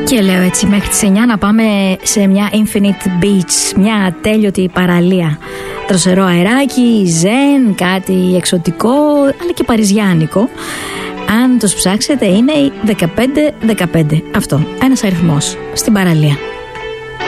Και λέω έτσι μέχρι τις 9 να πάμε σε μια Infinite Beach, μια ατέλειωτη παραλία. Δροσερό αεράκι, ζεν, κάτι εξωτικό αλλά και παριζιάνικο. Αν τους ψάξετε είναι η 1515. Αυτό, ένας αριθμός στην παραλία.